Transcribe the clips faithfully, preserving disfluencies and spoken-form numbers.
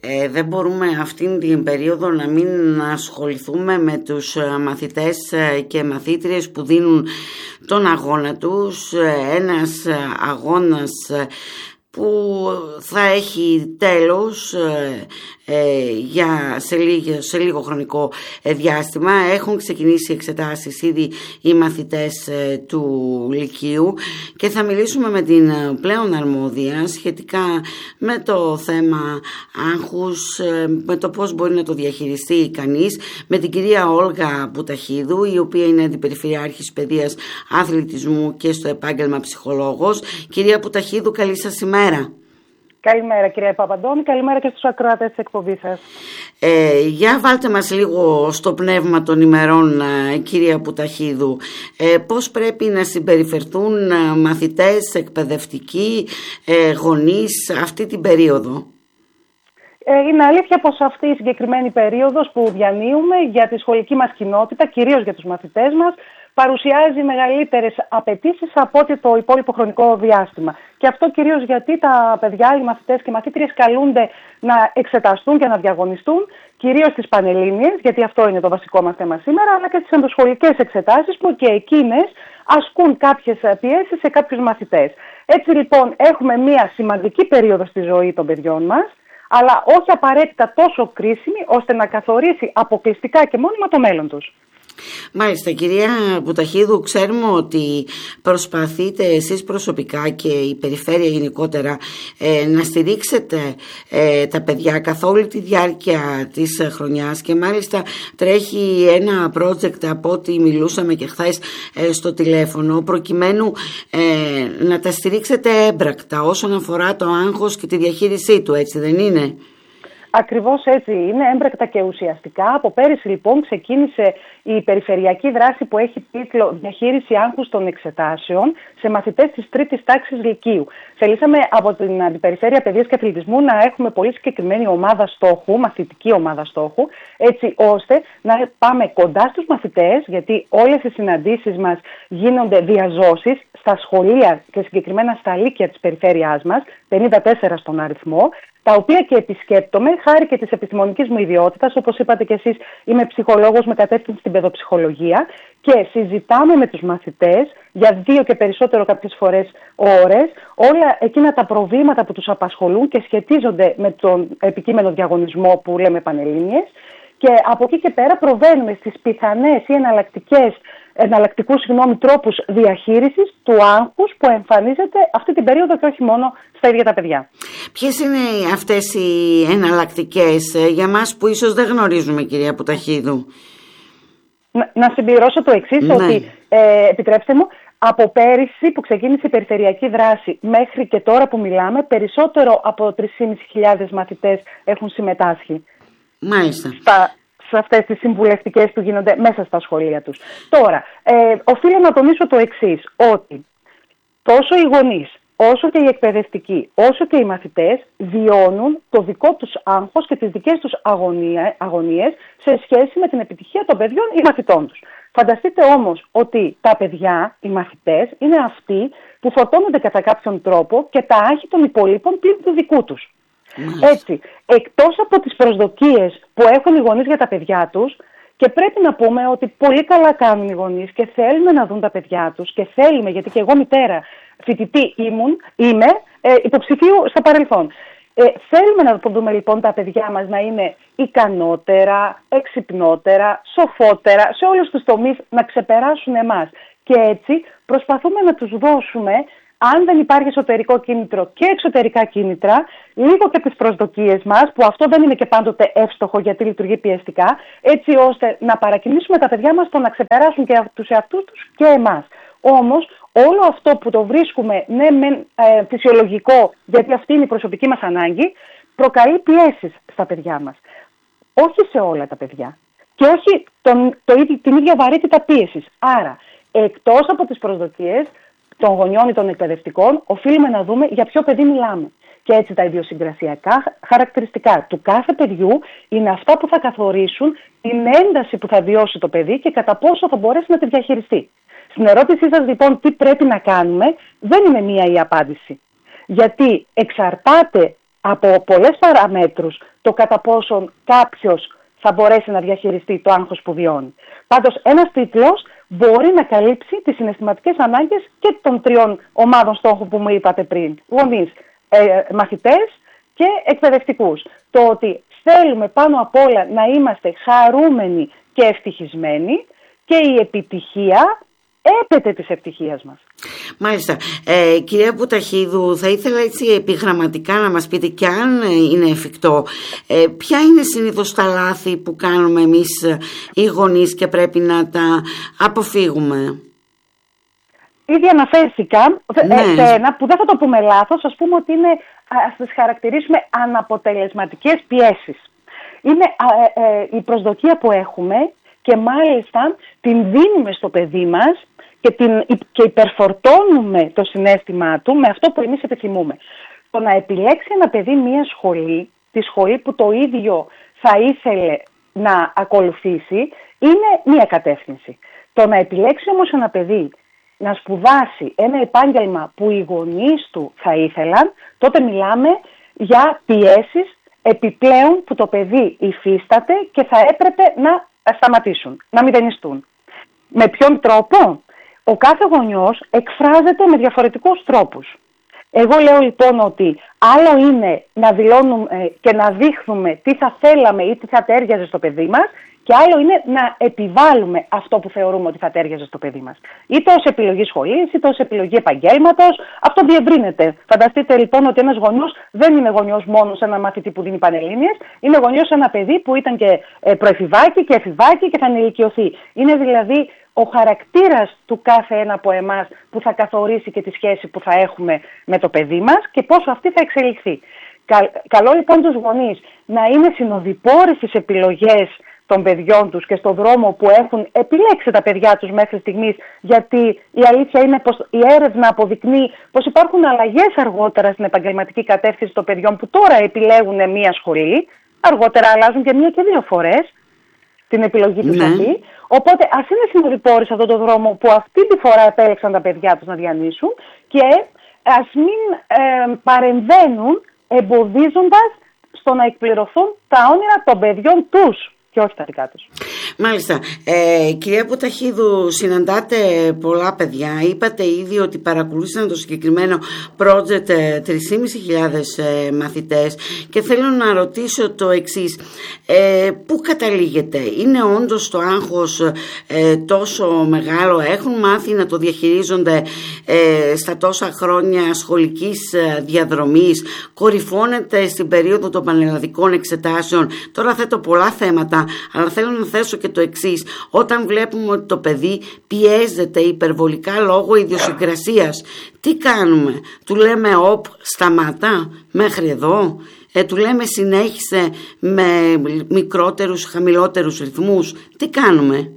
Ε, δεν μπορούμε αυτήν την περίοδο να μην ασχοληθούμε με τους μαθητές και μαθήτριες που δίνουν τον αγώνα τους, ένας αγώνας που θα έχει τέλος ε, για σε λίγο, σε λίγο χρονικό διάστημα. Έχουν ξεκινήσει εξετάσεις ήδη οι μαθητές ε, του Λυκείου και θα μιλήσουμε με την πλέον αρμόδια σχετικά με το θέμα άγχους, ε, με το πώς μπορεί να το διαχειριστεί κανείς, με την κυρία Όλγα Πουταχίδου, η οποία είναι αντιπεριφερειάρχης παιδείας, αθλητισμού και στο επάγγελμα ψυχολόγος. Κυρία Πουταχίδου, καλή σας ημέρα. Καλημέρα κυρία Παπαντώνη, καλημέρα και στους ακροατές της εκπομπής σας. Ε, για βάλτε μας λίγο στο πνεύμα των ημερών, κυρία Πουταχίδου. Ε, πώς πρέπει να συμπεριφερθούν μαθητές, εκπαιδευτικοί, ε, γονείς αυτή την περίοδο? Ε, είναι αλήθεια πως αυτή η συγκεκριμένη περίοδος που διανύουμε για τη σχολική μας κοινότητα, κυρίως για τους μαθητές μας, παρουσιάζει μεγαλύτερες απαιτήσεις από ό,τι το υπόλοιπο χρονικό διάστημα. Και αυτό κυρίως γιατί τα παιδιά, οι μαθητές και οι μαθήτριες καλούνται να εξεταστούν και να διαγωνιστούν, κυρίως στις πανελλήνιες, γιατί αυτό είναι το βασικό μας θέμα σήμερα, αλλά και στις ενδοσχολικές εξετάσεις που και εκείνες ασκούν κάποιες πιέσεις σε κάποιους μαθητές. Έτσι λοιπόν έχουμε μια σημαντική περίοδο στη ζωή των παιδιών μας, αλλά όχι απαραίτητα τόσο κρίσιμη ώστε να καθορίσει αποκλειστικά και μόνιμα το μέλλον τους. Μάλιστα, κυρία Πουταχίδου, ξέρουμε ότι προσπαθείτε εσείς προσωπικά και η περιφέρεια γενικότερα ε, να στηρίξετε ε, τα παιδιά καθ' όλη τη διάρκεια της χρονιάς και μάλιστα τρέχει ένα project από ό,τι μιλούσαμε και χθες ε, στο τηλέφωνο προκειμένου ε, να τα στηρίξετε έμπρακτα όσον αφορά το άγχος και τη διαχείρισή του, έτσι δεν είναι? Ακριβώς έτσι είναι, έμπρακτα και ουσιαστικά. Από πέρυσι λοιπόν ξεκίνησε η περιφερειακή δράση που έχει τίτλο «Διαχείριση άγχους των εξετάσεων» σε μαθητές της τρίτης τάξης Λυκείου. Θελήσαμε από την Αντιπεριφέρεια Παιδείας και Αθλητισμού να έχουμε πολύ συγκεκριμένη ομάδα στόχου, μαθητική ομάδα στόχου, έτσι ώστε να πάμε κοντά στους μαθητές, γιατί όλες οι συναντήσεις μας γίνονται διαζώσεις στα σχολεία και συγκεκριμένα στα λύκεια της περιφέρειάς μας, πενήντα τέσσερα στον αριθμό, τα οποία και επισκέπτομαι χάρη και της επιστημονικής μου ιδιότητας. Όπως είπατε και εσείς, είμαι ψυχολόγος με κατεύθυνση στην παιδοψυχολογία και συζητάμε με τους μαθητές για δύο και περισσότερο κάποιες φορές ώρες όλα εκείνα τα προβλήματα που τους απασχολούν και σχετίζονται με τον επικείμενο διαγωνισμό που λέμε πανελλήνιες, και από εκεί και πέρα προβαίνουμε στις πιθανές ή εναλλακτικές εναλλακτικούς συγγνώμη, τρόπους διαχείρισης του άγχους που εμφανίζεται αυτή την περίοδο και όχι μόνο στα ίδια τα παιδιά. Ποιες είναι αυτές οι εναλλακτικές για μας που ίσως δεν γνωρίζουμε, κυρία Πουταχίδου? Να, να συμπληρώσω το εξής, ναι. ότι ε, επιτρέψτε μου, από πέρυσι που ξεκίνησε η περιφερειακή δράση μέχρι και τώρα που μιλάμε, περισσότερο από τρεις χιλιάδες πεντακόσιοι μαθητές έχουν συμμετάσχει. Μάλιστα. Στα, σε αυτές τις συμβουλευτικές που γίνονται μέσα στα σχολεία τους. Τώρα, ε, οφείλω να τονίσω το εξής, ότι τόσο οι γονείς, όσο και οι εκπαιδευτικοί, όσο και οι μαθητές βιώνουν το δικό τους άγχος και τις δικές τους αγωνία, αγωνίες σε σχέση με την επιτυχία των παιδιών ή μαθητών τους. Φανταστείτε όμως ότι τα παιδιά, οι μαθητές, είναι αυτοί που φορτώνονται κατά κάποιον τρόπο και τα άγχη των υπολείπων πλην του δικού τους. Έτσι, εκτός από τις προσδοκίες που έχουν οι γονείς για τα παιδιά τους, και πρέπει να πούμε ότι πολύ καλά κάνουν οι γονείς και θέλουμε να δουν τα παιδιά τους και θέλουμε, γιατί και εγώ μητέρα φοιτητή ήμουν, είμαι, ε, υποψηφίου στο παρελθόν. Ε, θέλουμε να δούμε λοιπόν τα παιδιά μας να είναι ικανότερα, εξυπνότερα, σοφότερα, σε όλους τους τομείς να ξεπεράσουν εμάς. Και έτσι προσπαθούμε να τους δώσουμε, αν δεν υπάρχει εσωτερικό κίνητρο και εξωτερικά κίνητρα, λίγο και τις προσδοκίες μας, που αυτό δεν είναι και πάντοτε εύστοχο γιατί λειτουργεί πιεστικά, έτσι ώστε να παρακινήσουμε τα παιδιά μας στο να ξεπεράσουν και τους εαυτούς τους και εμάς. Όμως, όλο αυτό που το βρίσκουμε, ναι, μεν ε, φυσιολογικό, γιατί αυτή είναι η προσωπική μας ανάγκη, προκαλεί πιέσεις στα παιδιά μας. Όχι σε όλα τα παιδιά. Και όχι τον, το, την ίδια βαρύτητα πίεσης. Άρα, εκτός από τις προσδοκίες των γονιών ή των εκπαιδευτικών, οφείλουμε να δούμε για ποιο παιδί μιλάμε. Και έτσι τα ιδιοσυγκρασιακά χαρακτηριστικά του κάθε παιδιού είναι αυτά που θα καθορίσουν την ένταση που θα βιώσει το παιδί και κατά πόσο θα μπορέσει να τη διαχειριστεί. Στην ερώτησή σας λοιπόν τι πρέπει να κάνουμε, δεν είναι μία η απάντηση. Γιατί εξαρτάται από πολλές παραμέτρους το κατά πόσον κάποιος θα μπορέσει να διαχειριστεί το άγχος που βιώνει. Πάντως, ένας τίτλος μπορεί να καλύψει τις συναισθηματικές ανάγκες και των τριών ομάδων στόχου που μου είπατε πριν. Γονείς, ε, μαθητές και εκπαιδευτικούς. Το ότι θέλουμε πάνω απ' όλα να είμαστε χαρούμενοι και ευτυχισμένοι και η επιτυχία έπεται της ευτυχίας μας. Μάλιστα. Ε, κυρία Πουταχίδου, θα ήθελα έτσι επιγραμματικά να μας πείτε, και αν είναι εφικτό, ε, ποια είναι συνήθως τα λάθη που κάνουμε εμείς οι γονείς και πρέπει να τα αποφύγουμε? Ήδη αναφέρθηκαν ναι. σε ένα που δεν θα το πούμε λάθος, ας πούμε ότι είναι, ας τις χαρακτηρίσουμε αναποτελεσματικές πιέσεις. Είναι ε, ε, η προσδοκία που έχουμε και μάλιστα την δίνουμε στο παιδί μας και, την, και υπερφορτώνουμε το συναίσθημά του με αυτό που εμείς επιθυμούμε. Το να επιλέξει ένα παιδί μία σχολή, τη σχολή που το ίδιο θα ήθελε να ακολουθήσει, είναι μία κατεύθυνση. Το να επιλέξει όμως ένα παιδί να σπουδάσει ένα επάγγελμα που οι γονείς του θα ήθελαν, τότε μιλάμε για πιέσεις επιπλέον που το παιδί υφίσταται και θα έπρεπε να σταματήσουν, να μηδενιστούν. Με ποιον τρόπο? Ο κάθε γονιός εκφράζεται με διαφορετικούς τρόπους. Εγώ λέω λοιπόν ότι άλλο είναι να δηλώνουμε και να δείχνουμε τι θα θέλαμε ή τι θα τέριαζε στο παιδί μας, και άλλο είναι να επιβάλλουμε αυτό που θεωρούμε ότι θα τέριαζε στο παιδί μας. Είτε ως επιλογή σχολής, είτε ως επιλογή επαγγέλματος. Αυτό διευρύνεται. Φανταστείτε λοιπόν ότι ένας γονιός δεν είναι γονιός μόνο σε ένα μαθητή που δίνει πανελλήνιες, είναι γονιός σε ένα παιδί που ήταν και προεφηβάκι και εφηβάκι και θα ενηλικιωθεί. Είναι δηλαδή ο χαρακτήρας του κάθε ένα από εμάς που θα καθορίσει και τη σχέση που θα έχουμε με το παιδί μας και πόσο αυτή θα εξελιχθεί. Καλό λοιπόν τους γονείς να είναι συνοδοιπόροι στις επιλογές των παιδιών τους και στον δρόμο που έχουν επιλέξει τα παιδιά τους μέχρι στιγμής, γιατί η αλήθεια είναι πως η έρευνα αποδεικνύει πως υπάρχουν αλλαγές αργότερα στην επαγγελματική κατεύθυνση των παιδιών που τώρα επιλέγουν μία σχολή, αργότερα αλλάζουν και μία και δύο φορές την επιλογή τους αυτή. Ναι. Οπότε ας είναι συνοδοιπόροι σε αυτόν τον δρόμο που αυτή τη φορά επέλεξαν τα παιδιά τους να διανύσουν και ας μην ε, παρεμβαίνουν εμποδίζοντας στο να εκπληρωθούν τα όνειρα των παιδιών τους και όχι τα δικά τους. Μάλιστα. Ε, κυρία Πουταχίδου, συναντάτε πολλά παιδιά. Είπατε ήδη ότι παρακολούθησαν το συγκεκριμένο project τρεις χιλιάδες πεντακόσιοι ε, μαθητές και θέλω να ρωτήσω το εξής. Ε, πού καταλήγετε? Είναι όντως το άγχος ε, τόσο μεγάλο? Έχουν μάθει να το διαχειρίζονται ε, στα τόσα χρόνια σχολικής διαδρομής? Κορυφώνεται στην περίοδο των πανελλαδικών εξετάσεων? Τώρα θέτω πολλά θέματα, αλλά θέλω να θέσω και το εξής. Όταν βλέπουμε ότι το παιδί πιέζεται υπερβολικά λόγω ιδιοσυγκρασίας, τι κάνουμε? Του λέμε οπ, σταμάτα, μέχρι εδώ? Ε, του λέμε συνέχισε με μικρότερους, χαμηλότερους ρυθμούς? Τι κάνουμε?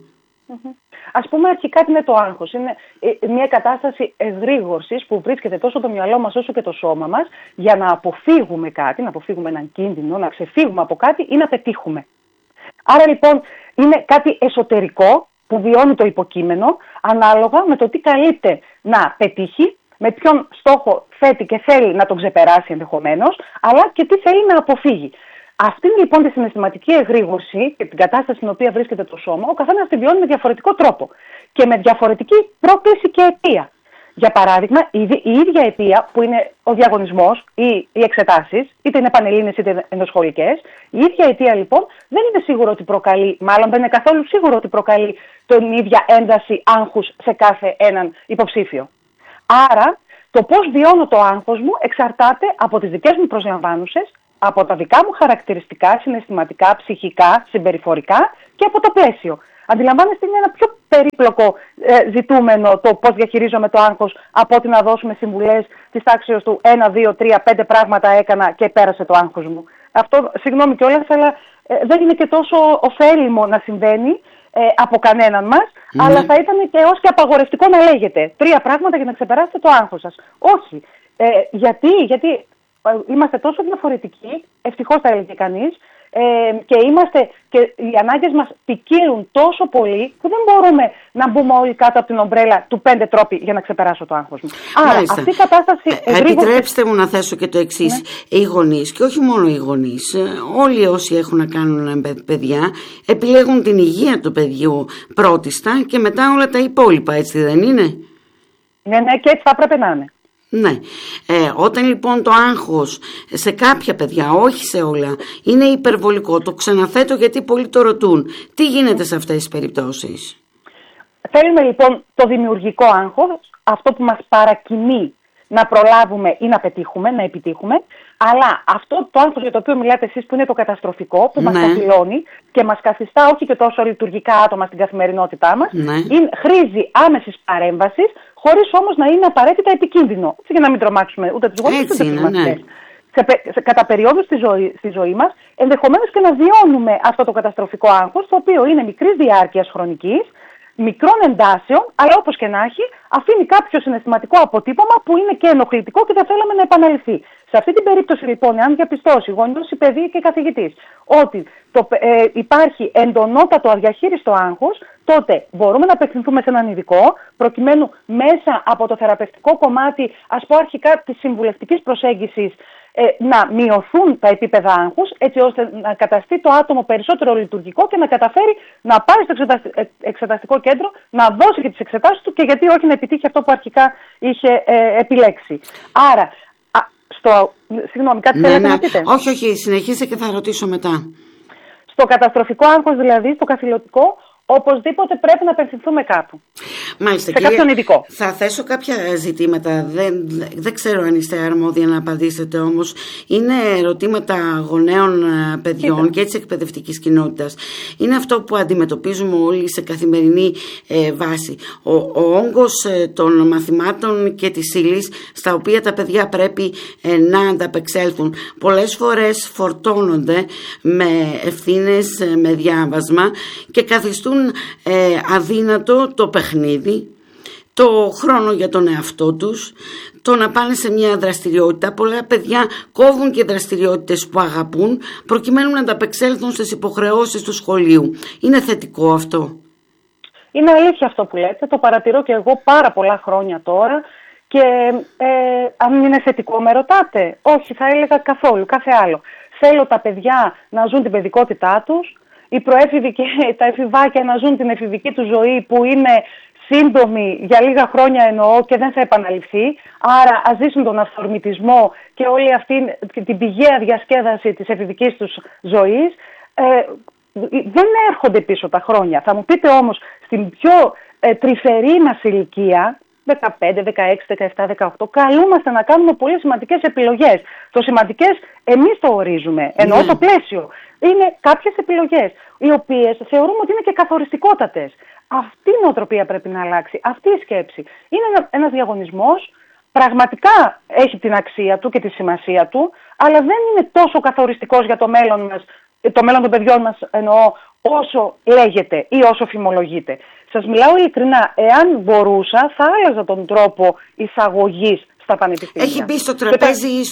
Ας πούμε αρχικά τι είναι το άγχος? Είναι μια κατάσταση εγρήγορσης που βρίσκεται τόσο το μυαλό μας όσο και το σώμα μας για να αποφύγουμε κάτι, να αποφύγουμε έναν κίνδυνο, να ξεφύγουμε από κάτι ή να πετύχουμε. Άρα λοιπόν είναι κάτι εσωτερικό που βιώνει το υποκείμενο ανάλογα με το τι καλείται να πετύχει, με ποιον στόχο θέτει και θέλει να τον ξεπεράσει ενδεχομένως, αλλά και τι θέλει να αποφύγει. Αυτή λοιπόν τη συναισθηματική εγρήγορση και την κατάσταση στην οποία βρίσκεται το σώμα, ο καθένας τη βιώνει με διαφορετικό τρόπο και με διαφορετική πρόκληση και αιτία. Για παράδειγμα, η, η ίδια αιτία που είναι ο διαγωνισμός ή οι εξετάσεις, είτε είναι πανελλήνιες είτε ενδοσχολικές, η ίδια αιτία λοιπόν δεν είναι σίγουρο ότι προκαλεί, μάλλον δεν είναι καθόλου σίγουρο ότι προκαλεί την ίδια ένταση άγχους σε κάθε έναν υποψήφιο. Άρα, το πώς βιώνω το άγχος μου εξαρτάται από τις δικές μου προσλαμβάνουσες, από τα δικά μου χαρακτηριστικά, συναισθηματικά, ψυχικά, συμπεριφορικά και από το πλαίσιο. Αντιλαμβάνεστε, είναι ένα πιο περίπλοκο ε, ζητούμενο το πώς διαχειρίζομαι το άγχος από ότι να δώσουμε συμβουλές της τάξης του ένα, δύο, τρία, πέντε πράγματα έκανα και πέρασε το άγχος μου. Αυτό, συγγνώμη κιόλας, αλλά ε, δεν είναι και τόσο ωφέλιμο να συμβαίνει ε, από κανέναν μας, mm. αλλά θα ήταν και έως και απαγορευτικό να λέγεται τρία πράγματα για να ξεπεράσετε το άγχος σας. Όχι. Ε, γιατί, γιατί είμαστε τόσο διαφορετικοί, ευτυχώς θα έλεγε κανείς, ε, και, είμαστε, και οι ανάγκες μας ποικίλουν τόσο πολύ που δεν μπορούμε να μπούμε όλοι κάτω από την ομπρέλα του πέντε τρόποι για να ξεπεράσω το άγχος μου. Άρα Μάλιστα. αυτή η κατάσταση... Ε, επιτρέψτε μου να θέσω και το εξής. Ναι. Οι γονείς, και όχι μόνο οι γονείς, όλοι όσοι έχουν να κάνουν παιδιά, επιλέγουν την υγεία του παιδιού πρώτιστα και μετά όλα τα υπόλοιπα, έτσι δεν είναι? Ναι, ναι, και έτσι θα έπρεπε να είναι. Ναι. Ε, όταν λοιπόν το άγχος σε κάποια παιδιά, όχι σε όλα, είναι υπερβολικό, το ξαναθέτω γιατί πολλοί το ρωτούν, τι γίνεται σε αυτές τις περιπτώσεις? Θέλουμε λοιπόν το δημιουργικό άγχος, αυτό που μας παρακινεί να προλάβουμε ή να πετύχουμε, να επιτύχουμε, αλλά αυτό το άγχος για το οποίο μιλάτε εσείς που είναι το καταστροφικό, που ναι. μας καθυλώνει και μας καθιστά όχι και τόσο λειτουργικά άτομα στην καθημερινότητά μας, ναι. είναι, χρήζει άμεσης παρέμβασης, χωρίς όμως να είναι απαραίτητα επικίνδυνο. Έτσι, για να μην τρομάξουμε ούτε τους γονείς ούτε τους μαθητές. Ναι. Σε, σε, κατά περιόδους στη ζωή, στη ζωή μας, ενδεχομένως και να βιώνουμε αυτό το καταστροφικό άγχος, το οποίο είναι μικρής διάρκειας χρονικής, μικρών εντάσεων, αλλά όπως και να έχει, αφήνει κάποιο συναισθηματικό αποτύπωμα που είναι και ενοχλητικό και θα θέλαμε να επαναληφθεί. Σε αυτή την περίπτωση, λοιπόν, αν διαπιστώσει γονιός ή παιδί και καθηγητής ότι το, ε, υπάρχει εντονότατο αδιαχείριστο άγχος, τότε μπορούμε να απευθυνθούμε σε έναν ειδικό, προκειμένου μέσα από το θεραπευτικό κομμάτι, ας πω αρχικά της συμβουλευτικής προσέγγισης, να μειωθούν τα επίπεδα άγχους, έτσι ώστε να καταστεί το άτομο περισσότερο λειτουργικό και να καταφέρει να πάει στο εξεταστικό κέντρο, να δώσει και τις εξετάσεις του και γιατί όχι να επιτύχει αυτό που αρχικά είχε ε, επιλέξει. Άρα, α, στο... Συγγνώμη, κάτι ναι, θέλετε ναι. να πείτε? Όχι, όχι, συνεχίστε και θα ρωτήσω μετά. Στο καταστροφικό άγχος, δηλαδή, στο καθηλωτικό, οπωσδήποτε πρέπει να απευθυνθούμε κάπου. Μάλιστα, σε κυρία, κάποιον ειδικό. Θα θέσω κάποια ζητήματα. Δεν, δεν ξέρω αν είστε αρμόδια να απαντήσετε, όμως. Είναι ερωτήματα γονέων παιδιών Κοίτα. και έτσι εκπαιδευτικής κοινότητας. Είναι αυτό που αντιμετωπίζουμε όλοι σε καθημερινή ε, βάση. Ο, ο όγκος ε, των μαθημάτων και της ύλης στα οποία τα παιδιά πρέπει ε, να ανταπεξέλθουν. Πολλές φορές φορτώνονται με ευθύνες, ε, με διάβασμα και καθιστούν Ε, αδύνατο το παιχνίδι, το χρόνο για τον εαυτό τους, το να πάνε σε μια δραστηριότητα. Πολλά παιδιά κόβουν και δραστηριότητες που αγαπούν προκειμένου να ανταπεξέλθουν στις υποχρεώσεις του σχολείου. Είναι θετικό αυτό? Είναι αλήθεια αυτό που λέτε, το παρατηρώ και εγώ πάρα πολλά χρόνια τώρα και ε, αν είναι θετικό με ρωτάτε? Όχι, θα έλεγα καθόλου, κάθε άλλο. Θέλω τα παιδιά να ζουν την παιδικότητά τους, οι προέφηβοι και τα εφηβάκια να ζουν την εφηβική του ζωή που είναι σύντομη, για λίγα χρόνια εννοώ, και δεν θα επαναληφθεί. Άρα ας ζήσουν τον αυθορμητισμό και όλη αυτή την πηγαία διασκέδαση της εφηβικής τους ζωής. Ε, δεν έρχονται πίσω τα χρόνια. Θα μου πείτε όμως, στην πιο ε, τρυφερή μας ηλικία, δεκαπέντε, δεκαέξι, δεκαεπτά, δεκαοκτώ, καλούμαστε να κάνουμε πολύ σημαντικές επιλογές. Το σημαντικές εμείς το ορίζουμε, εννοώ yeah. το πλαίσιο. Είναι κάποιες επιλογές, οι οποίες θεωρούμε ότι είναι και καθοριστικότατες. Αυτή η νοοτροπία πρέπει να αλλάξει, αυτή η σκέψη. Είναι ένας διαγωνισμός, πραγματικά έχει την αξία του και τη σημασία του, αλλά δεν είναι τόσο καθοριστικός για το μέλλον μας, το μέλλον των παιδιών μας εννοώ, όσο λέγεται ή όσο φημολογείται. Σας μιλάω ειλικρινά, εάν μπορούσα θα άλλαζα τον τρόπο εισαγωγής στα πανεπιστήμια. Έχει μπει στο τραπέζι τα...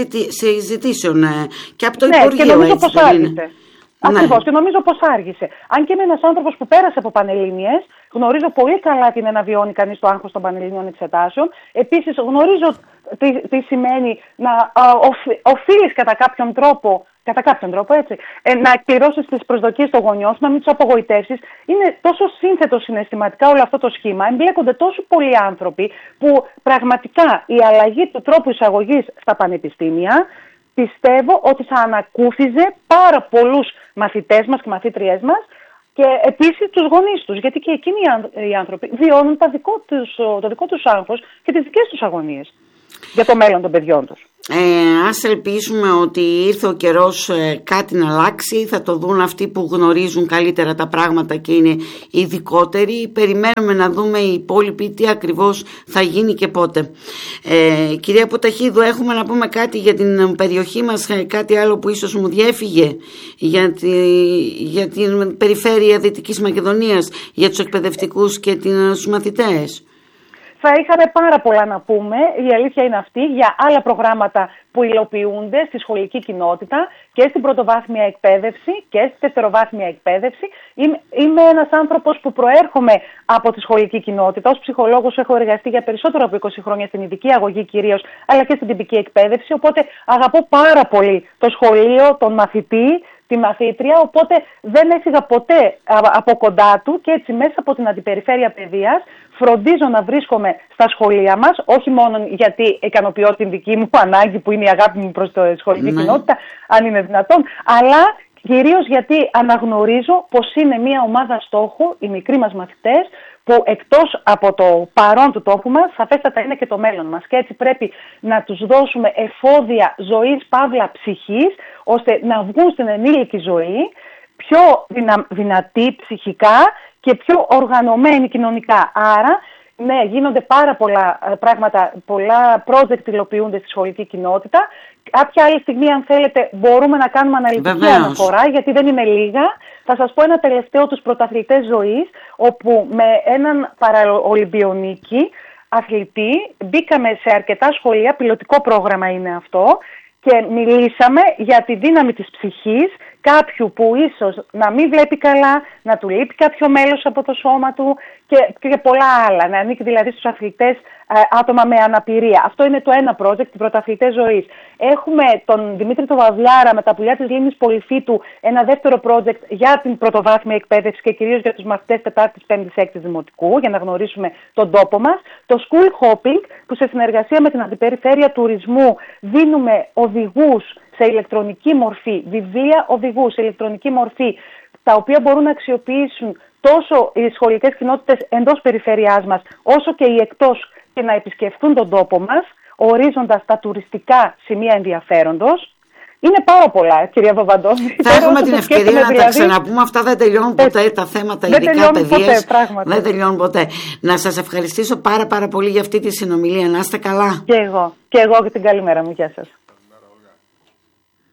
συζητήσεων και από το ναι, Υπουργείο. Και νομίζω έτσι, πως άργησε. Ακριβώς, ναι. Και νομίζω πως άργησε. Αν και είμαι ένας άνθρωπος που πέρασε από πανελλήνιες, γνωρίζω πολύ καλά τι είναι να βιώνει κανείς το άγχος των πανελλήνιων εξετάσεων. Επίσης γνωρίζω τι, τι σημαίνει να α, οφ, οφείλεις κατά κάποιον τρόπο, κατά κάποιον τρόπο έτσι, ε, να εκπληρώσεις τις προσδοκίες των γονιών, να μην τους απογοητεύσεις. Είναι τόσο σύνθετο συναισθηματικά όλο αυτό το σχήμα, εμπλέκονται τόσο πολλοί άνθρωποι που πραγματικά η αλλαγή του τρόπου εισαγωγής στα πανεπιστήμια πιστεύω ότι θα ανακούφιζε πάρα πολλούς μαθητές μας και μαθήτριές μας και επίσης τους γονείς τους, γιατί και εκείνοι οι άνθρωποι βιώνουν τα δικό τους, το δικό τους άγχος και τις δικές τους αγωνίες για το μέλλον των παιδιών τους. Ε, ας ελπίσουμε ότι ήρθε ο καιρός ε, κάτι να αλλάξει, θα το δουν αυτοί που γνωρίζουν καλύτερα τα πράγματα και είναι ειδικότεροι. Περιμένουμε να δούμε οι υπόλοιποι τι ακριβώς θα γίνει και πότε. Ε, κυρία Ποταχίδου, έχουμε να πούμε κάτι για την περιοχή μας, κάτι άλλο που ίσως μου διέφυγε για, τη, για την περιφέρεια Δυτικής Μακεδονίας, για τους εκπαιδευτικούς και τους μαθητές? Θα είχαμε πάρα πολλά να πούμε, η αλήθεια είναι αυτή, για άλλα προγράμματα που υλοποιούνται στη σχολική κοινότητα και στην πρωτοβάθμια εκπαίδευση και στη δευτεροβάθμια εκπαίδευση. Είμαι, είμαι ένας άνθρωπος που προέρχομαι από τη σχολική κοινότητα. Ως ψυχολόγος έχω εργαστεί για περισσότερο από είκοσι χρόνια στην ειδική αγωγή κυρίως, αλλά και στην τυπική εκπαίδευση, οπότε αγαπώ πάρα πολύ το σχολείο, τον μαθητή, τη μαθήτρια, οπότε δεν έφυγα ποτέ από κοντά του και έτσι μέσα από την αντιπεριφέρεια παιδείας φροντίζω να βρίσκομαι στα σχολεία μας, όχι μόνο γιατί ικανοποιώ την δική μου ανάγκη που είναι η αγάπη μου προς τη σχολική ναι. κοινότητα, αν είναι δυνατόν, αλλά κυρίως γιατί αναγνωρίζω πως είναι μια ομάδα στόχου, οι μικροί μας μαθητές, που εκτός από το παρόν του τόπου μας, σαφέστατα είναι και το μέλλον μας. Και έτσι πρέπει να τους δώσουμε εφόδια ζωής, παύλα ψυχής, ώστε να βγουν στην ενήλικη ζωή πιο δυνα... δυνατοί ψυχικά και πιο οργανωμένοι κοινωνικά. Άρα, ναι, γίνονται πάρα πολλά πράγματα, πολλά project υλοποιούνται στη σχολική κοινότητα. Κάποια άλλη στιγμή, αν θέλετε, μπορούμε να κάνουμε αναλυτική Βεβαίως. αναφορά, γιατί δεν είναι λίγα. Θα σας πω ένα τελευταίο, τους πρωταθλητές ζωής, όπου με έναν παραολυμπιονίκη αθλητή μπήκαμε σε αρκετά σχολεία, πιλωτικό πρόγραμμα είναι αυτό, και μιλήσαμε για τη δύναμη της ψυχής κάποιου που ίσως να μην βλέπει καλά, να του λείπει κάποιο μέλος από το σώμα του και, και πολλά άλλα. Να ανήκει δηλαδή στους αθλητές ε, άτομα με αναπηρία. Αυτό είναι το ένα project, την πρωταθλητές ζωής. Έχουμε τον Δημήτρη τον Βαβλιάρα με τα πουλιά της Λίμνης Πολυφύτου, ένα δεύτερο project για την πρωτοβάθμια εκπαίδευση και κυρίως για τους μαθητές τετάρτης, πέμπτης, έκτης δημοτικού, για να γνωρίσουμε τον τόπο μας. Το School Hopping, που σε συνεργασία με την Αντιπεριφέρεια Τουρισμού δίνουμε οδηγούς σε ηλεκτρονική μορφή, βιβλία οδηγούς σε ηλεκτρονική μορφή, τα οποία μπορούν να αξιοποιήσουν τόσο οι σχολικές κοινότητες εντός περιφερειάς μας, όσο και οι εκτός, και να επισκεφθούν τον τόπο μας, ορίζοντας τα τουριστικά σημεία ενδιαφέροντος. Είναι πάρα πολλά, κυρία Παπαντώνη. Θα έχουμε την ευκαιρία να δηλαδή... τα ξαναπούμε. Αυτά δεν τελειώνουν ποτέ, ε, τα θέματα ειδικά παιδείας. Δεν τελειώνουν ποτέ. Να σας ευχαριστήσω πάρα πάρα πολύ για αυτή τη συνομιλία. Να είστε καλά. Και εγώ. Και εγώ και την καλημέρα μου. Γεια σας.